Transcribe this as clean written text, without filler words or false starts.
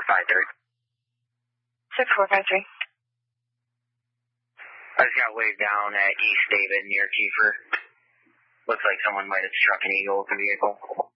6453. I just got waved down at East David near Kiefer. Looks like someone might have struck an eagle with the vehicle.